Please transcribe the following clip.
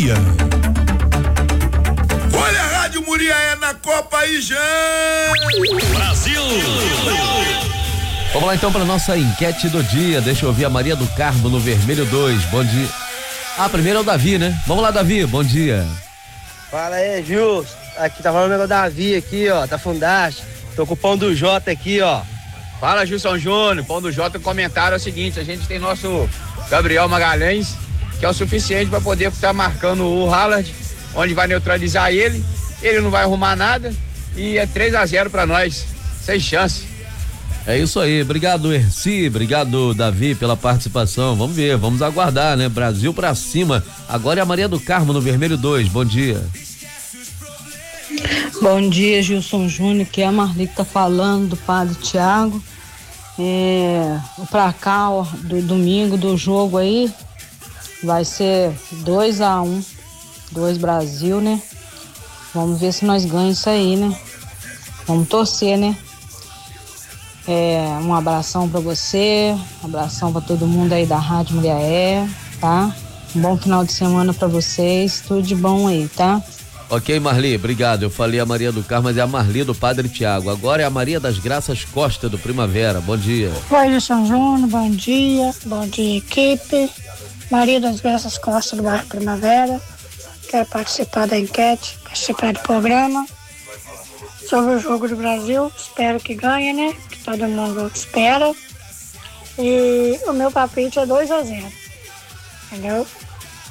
dia. Olha a Rádio Muriaé na Copa aí, já! Brasil! Vamos lá então para nossa enquete do dia. Deixa eu ouvir a Maria do Carmo no Vermelho 2. Bom dia. Primeiro é o Davi, né? Vamos lá, Davi, bom dia. Fala aí, Jus. Aqui tá falando o Davi aqui, ó, tá Fundaste. Tô com o Pão do Jota aqui, ó. Fala, Gilson Júnior. Pão do Jota, o comentário é o seguinte: a gente tem nosso Gabriel Magalhães, que é o suficiente para poder estar marcando o Haaland, onde vai neutralizar ele. Ele não vai arrumar nada e é 3-0 para nós, sem chance. É isso aí, obrigado Erci, obrigado Davi pela participação. Vamos ver, vamos aguardar, né? Brasil pra cima. Agora é a Maria do Carmo no Vermelho 2. Bom dia. Bom dia, Gilson Júnior, que é a Marli que tá falando, do Padre Tiago. O placar do domingo do jogo aí vai ser 2-1, 2 Brasil, né? Vamos ver se nós ganhamos isso aí, né? Vamos torcer, né? Um abração pra você, um abração pra todo mundo aí da Rádio Muriaé, tá? Um bom final de semana pra vocês, tudo de bom aí, tá? Ok, Marli, obrigado. Eu falei a Maria do Carmo, mas é a Marli do Padre Tiago. Agora é a Maria das Graças Costa do Primavera. Bom dia. Oi, Gilson Júnior, bom dia, equipe. Maria das Graças Costa do bairro Primavera. Quero participar da enquete, participar do programa sobre o jogo do Brasil. Espero que ganhe, né? Que todo mundo espera. E o meu palpite é 2-0. Entendeu?